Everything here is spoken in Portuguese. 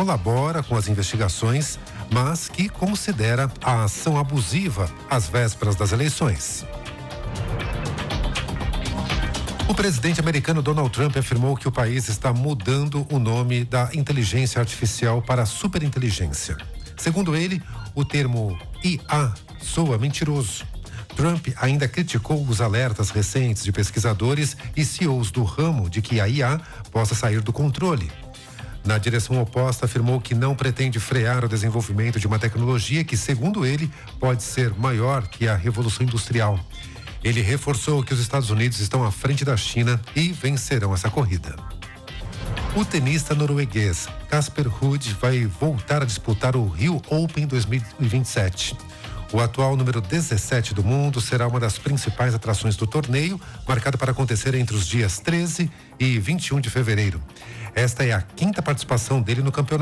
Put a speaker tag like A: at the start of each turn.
A: colabora com as investigações, mas que considera a ação abusiva às vésperas das eleições. O presidente americano Donald Trump afirmou que o país está mudando o nome da inteligência artificial para superinteligência. Segundo ele, o termo IA soa mentiroso. Trump ainda criticou os alertas recentes de pesquisadores e CEOs do ramo de que a IA possa sair do controle. Na direção oposta, afirmou que não pretende frear o desenvolvimento de uma tecnologia que, segundo ele, pode ser maior que a Revolução Industrial. Ele reforçou que os Estados Unidos estão à frente da China e vencerão essa corrida. O tenista norueguês Casper Ruud vai voltar a disputar o Rio Open 2027. O atual número 17 do mundo será uma das principais atrações do torneio, marcado para acontecer entre os dias 13 e 21 de fevereiro. Esta é a 5ª participação dele no campeonato.